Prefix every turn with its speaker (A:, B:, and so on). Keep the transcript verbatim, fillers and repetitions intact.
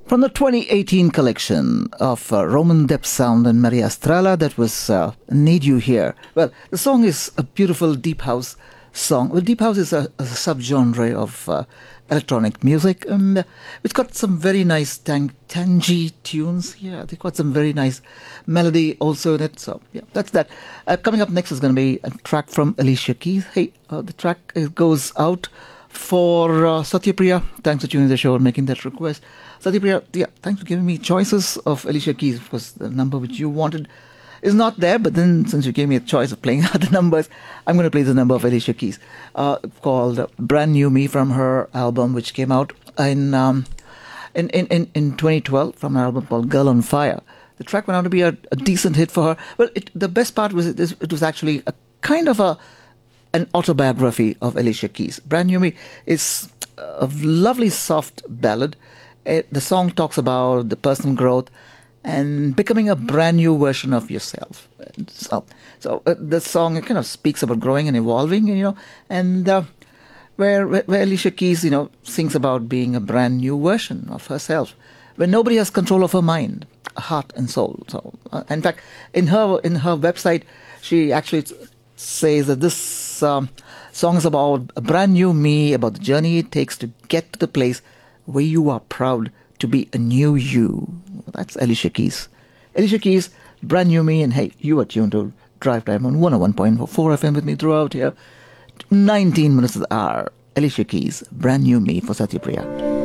A: From the twenty eighteen collection of uh, Roman Depth Sound and Maria Strala, that was uh, Need You Here. Well, the song is a beautiful deep house song. Well, deep house is a, a subgenre of uh, electronic music. Um, it's got some very nice tang- tangy tunes. Yeah, they've got some very nice melody also in it. So, yeah, that's that. Uh, coming up next is going to be a track from Alicia Keys. Hey, uh, the track uh, goes out for uh, Satyapriya. Thanks for tuning the show and making that request. Satyapriya, yeah, thanks for giving me choices of Alicia Keys, because the number which you wanted is not there. But then, since you gave me a choice of playing other numbers, I'm going to play the number of Alicia Keys, uh, called Brand New Me, from her album, which came out in, um, in, in, in, in twenty twelve, from an album called Girl on Fire. The track went out to be a, a decent hit for her. Well, it, the best part was it, it was actually a kind of a an autobiography of Alicia Keys. Brand New Me is a lovely soft ballad. It, the song talks about the personal growth and becoming a brand new version of yourself. So, so uh, the song kind of speaks about growing and evolving, you know, and uh, where, where where Alicia Keys, you know, sings about being a brand new version of herself, where nobody has control of her mind, heart, and soul. So, uh, in fact, in her in her website, she actually says that this um, song is about a brand new me, about the journey it takes to get to the place where you are proud to be a new you. That's Alicia Keys. Alicia Keys, Brand New Me, and hey, you are tuned to Drive Time on one oh one point four F M with me throughout here. nineteen minutes of the hour. Alicia Keys, Brand New Me for Satyapriya.